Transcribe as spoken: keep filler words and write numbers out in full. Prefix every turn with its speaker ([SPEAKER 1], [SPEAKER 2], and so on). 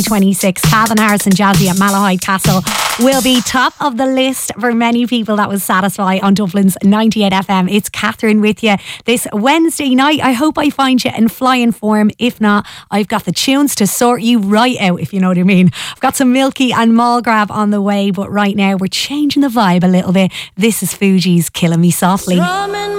[SPEAKER 1] twenty-six, Calvin Harris and Jazzy at Malahide Castle will be top of the list for many people that will satisfy on Dublin's ninety-eight F M. It's Catherine with you this Wednesday night. I hope I find you in flying form. If not, I've got the tunes to sort you right out, if you know what I mean. I've got some Milky and Malgrab on the way, but right now we're changing the vibe a little bit. This is Fugees, Killing Me Softly.